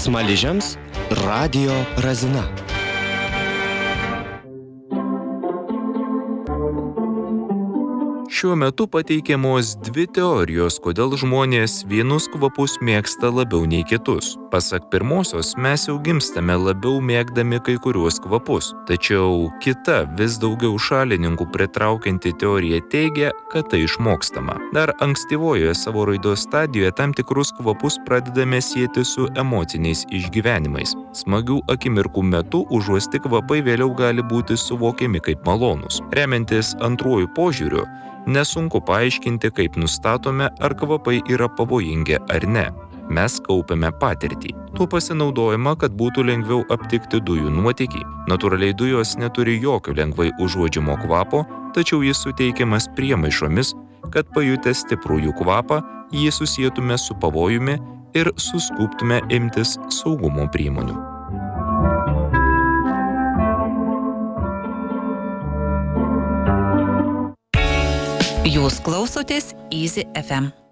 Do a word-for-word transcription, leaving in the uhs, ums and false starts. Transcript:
Smaližiams Radio Razina. Šiuo metu pateikiamos dvi teorijos, kodėl žmonės vienus kvapus mėgsta labiau nei kitus. Pasak pirmosios, mes jau gimstame labiau mėgdami kai kuriuos kvapus. Tačiau kita, vis daugiau šalininkų pritraukianti teorija teigia, kad tai išmokstama. Dar ankstyvojoje savo raidos stadijoje tam tikrus kvapus pradedame sieti su emociniais išgyvenimais. Smagių akimirkų metu užuosti kvapai vėliau gali būti suvokiami kaip malonūs. Remiantis antruoju požiūriu, nesunku paaiškinti, kaip nustatome, ar kvapai yra pavojingi ar ne. Mes kaupiame patirtį. Tuo pasinaudojama, kad būtų lengviau aptikti dujų nuotėkį. Natūraliai dujos neturi jokio lengvai užuodžiamo kvapo, tačiau jis suteikiamas priemaišomis, kad pajutę stiprų jų kvapą, jį susietume su pavojumi ir suskubtume imtis saugumo priemonių. Jūs klausotės Easy F M.